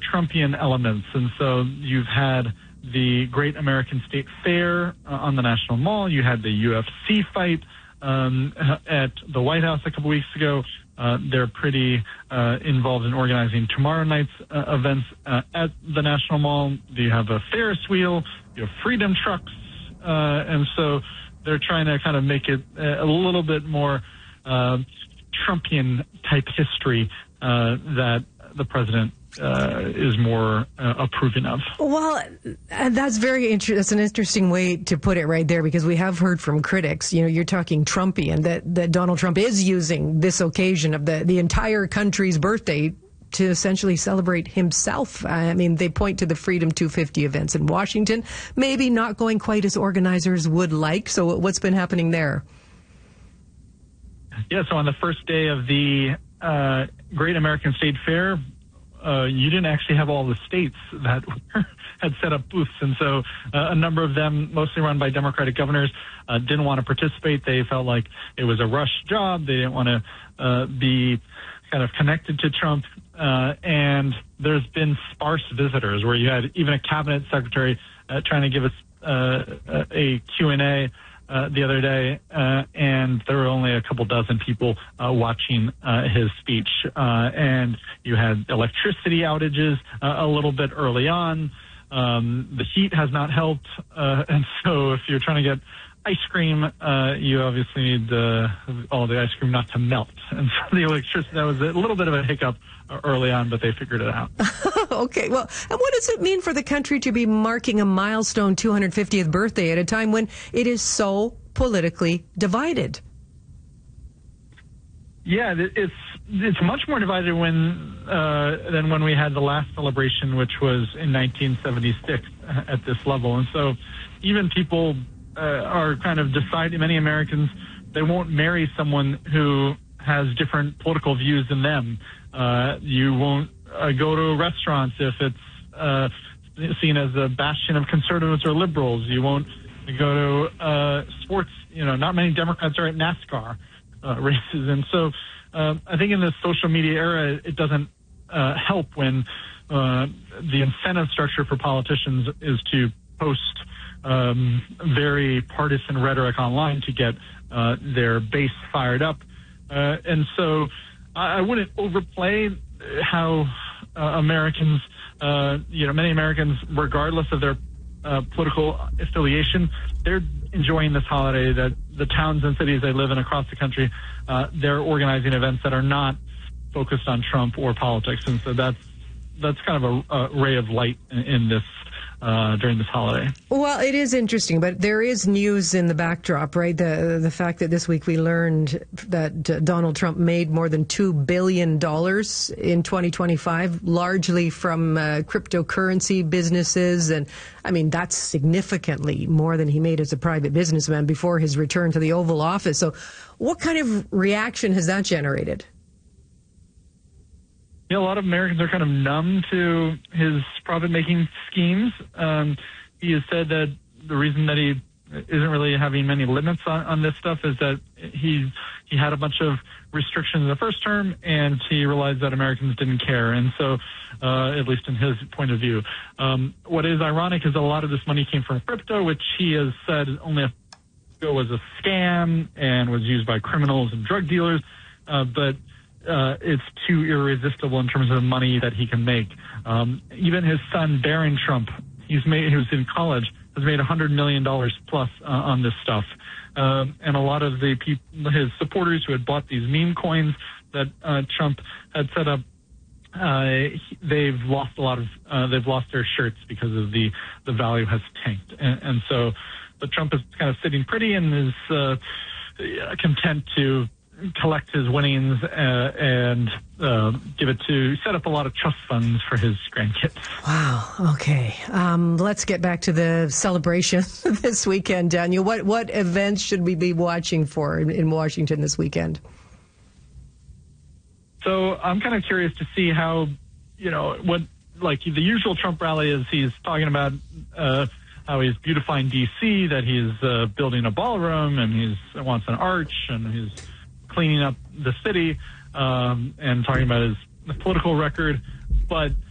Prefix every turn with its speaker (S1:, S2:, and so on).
S1: Trumpian elements. And so you've had the Great American State Fair on the National Mall. You had the UFC fight at the White House a couple weeks ago. They're pretty involved in organizing tomorrow night's events at the National Mall. You have a Ferris wheel, you have freedom trucks, and so they're trying to kind of make it a little bit more Trumpian type history that the president is more approving of.
S2: Well, that's that's an interesting way to put it right there, because we have heard from critics, you're talking Trumpian, that Donald Trump is using this occasion of the entire country's birthday to essentially celebrate himself. I mean, they point to the Freedom 250 events in Washington, maybe not going quite as organizers would like. So what's been happening there?
S1: Yeah, so on the first day of the Great American State Fair, you didn't actually have all the states that had set up booths. And so a number of them, mostly run by Democratic governors, didn't want to participate. They felt like it was a rush job. They didn't want to be kind of connected to Trump. And there's been sparse visitors where you had even a cabinet secretary trying to give us a Q&A the other day, and there were only a couple dozen people watching his speech. And you had electricity outages a little bit early on. The heat has not helped. And so if you're trying to get ice cream, you obviously need all the ice cream not to melt. And so the electricity, that was a little bit of a hiccup early on, but they figured it out.
S2: Okay, well, and what does it mean for the country to be marking a milestone 250th birthday at a time when it is so politically divided?
S1: Yeah, it's much more divided than when we had the last celebration, which was in 1976 at this level. And so even people are kind of deciding, many Americans, they won't marry someone who has different political views than them. You won't go to restaurants if it's seen as a bastion of conservatives or liberals. You won't go to sports. Not many Democrats are at NASCAR races. And so I think in this social media era, it doesn't help when the incentive structure for politicians is to post very partisan rhetoric online to get their base fired up. And so I wouldn't overplay how Americans, many Americans, regardless of their political affiliation, they're enjoying this holiday. That the towns and cities they live in across the country, they're organizing events that are not focused on Trump or politics. And so that's kind of a ray of light in this during this holiday. Well,
S2: it is interesting, but there is news in the backdrop, right? The fact that this week we learned that Donald Trump made more than $2 billion in 2025, largely from cryptocurrency businesses. And I mean, that's significantly more than he made as a private businessman before his return to the Oval Office. So what kind of reaction has that generated?
S1: A lot of Americans are kind of numb to his profit-making schemes. He has said that the reason that he isn't really having many limits on this stuff is that he had a bunch of restrictions in the first term, and he realized that Americans didn't care. And so, at least in his point of view, what is ironic is a lot of this money came from crypto, which he has said only was a scam and was used by criminals and drug dealers. But it's too irresistible in terms of the money that he can make. Even his son, Barron Trump, who's in college, has made $100 million plus on this stuff. And a lot of his supporters who had bought these meme coins that Trump had set up, they've lost their shirts because of the value has tanked. And so, but Trump is kind of sitting pretty and is content to collect his winnings and set up a lot of trust funds for his grandkids.
S2: Wow. Okay. Let's get back to the celebration this weekend, Daniel. What events should we be watching for in Washington this weekend?
S1: So I'm kind of curious to see how, what like the usual Trump rally is. He's talking about how he's beautifying D.C., that he's building a ballroom, and he wants an arch, and he's cleaning up the city, and talking about his political record. But